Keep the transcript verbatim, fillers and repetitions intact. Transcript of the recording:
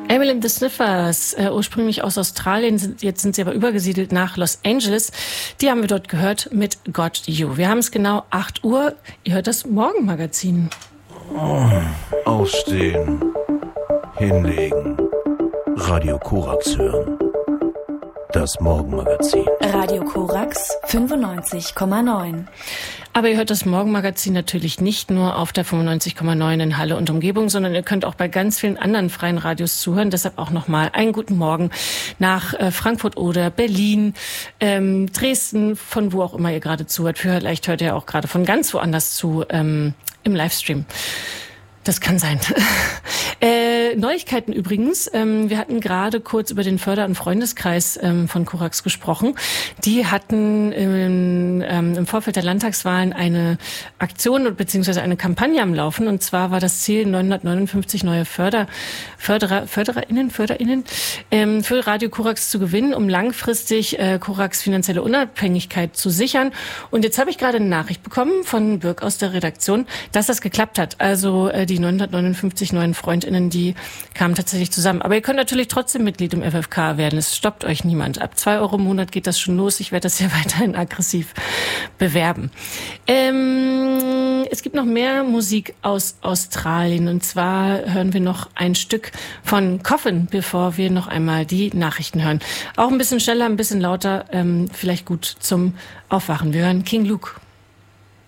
Emily and the Sniffers, äh, ursprünglich aus Australien, sind, jetzt sind sie aber übergesiedelt nach Los Angeles. Die haben wir dort gehört mit Got You. Wir haben es genau acht Uhr. Ihr hört das Morgenmagazin. Oh, aufstehen, hinlegen, Radio Korax hören. Das Morgenmagazin. Radio Korax fünfundneunzig Komma neun. Aber ihr hört das Morgenmagazin natürlich nicht nur auf der fünfundneunzig Komma neun in Halle und Umgebung, sondern ihr könnt auch bei ganz vielen anderen freien Radios zuhören. Deshalb auch nochmal einen guten Morgen nach äh, Frankfurt oder Berlin, ähm, Dresden, von wo auch immer ihr gerade zuhört. Vielleicht hört ihr auch gerade von ganz woanders zu ähm, im Livestream. Das kann sein. äh, Neuigkeiten übrigens. Ähm, wir hatten gerade kurz über den Förder- und Freundeskreis ähm, von Korax gesprochen. Die hatten ähm, ähm, im Vorfeld der Landtagswahlen eine Aktion bzw. eine Kampagne am Laufen. Und zwar war das Ziel, neunhundertneunundfünfzig neue Förder, Förderer, FördererInnen, FörderInnen ähm, für Radio Korax zu gewinnen, um langfristig äh, Korax finanzielle Unabhängigkeit zu sichern. Und jetzt habe ich gerade eine Nachricht bekommen von Birk aus der Redaktion, dass das geklappt hat. Also äh, die neunhundertneunundfünfzig neuen FreundInnen, die kamen tatsächlich zusammen. Aber ihr könnt natürlich trotzdem Mitglied im F F K werden. Es stoppt euch niemand. Ab zwei Euro im Monat geht das schon los. Ich werde das ja weiterhin aggressiv bewerben. Ähm, es gibt noch mehr Musik aus Australien. Und zwar hören wir noch ein Stück von Coffin, bevor wir noch einmal die Nachrichten hören. Auch ein bisschen schneller, ein bisschen lauter, ähm, vielleicht gut zum Aufwachen. Wir hören King Luke.